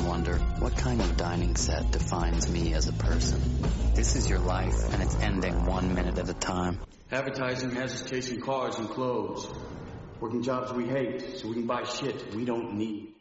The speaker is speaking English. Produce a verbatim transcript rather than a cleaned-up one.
wonder, what kind of dining set defines me as a person? This is your life, and it's ending one minute at a time. Advertising has us chasing cars and clothes. Working jobs we hate, so we can buy shit we don't need.